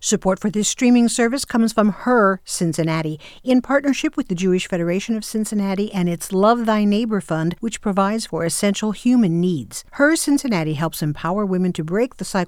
Support for this streaming service comes from Her Cincinnati, in partnership with the Jewish Federation of Cincinnati and its Love Thy Neighbor Fund, which provides for essential human needs. Her Cincinnati helps empower women to break the cycle